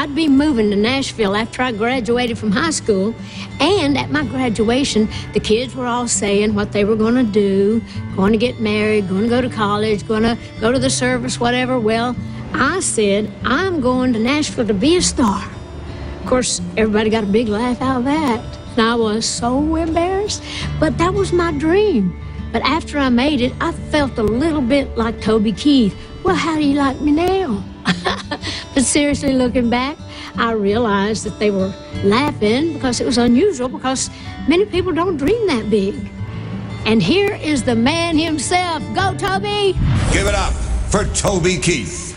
I'd be moving to Nashville after I graduated from high school. And at my graduation, the kids were all saying what they were going to do, going to get married, going to go to college, going to go to the service, whatever. Well, I said, I'm going to Nashville to be a star. Of course, everybody got a big laugh out of that. And I was so embarrassed, but that was my dream. But after I made it, I felt a little bit like Toby Keith. Well, how do you like me now? But seriously, looking back, I realized that they were laughing because it was unusual, because many people don't dream that big. And here is the man himself. Go, Toby! Give it up for Toby Keith.